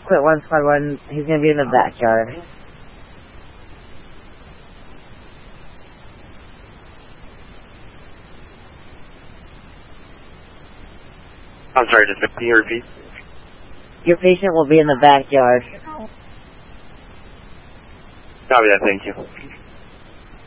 quit 1 squad 1. He's gonna be in the backyard. I'm sorry, just can you repeat? Your patient will be in the backyard. Copy that, thank you.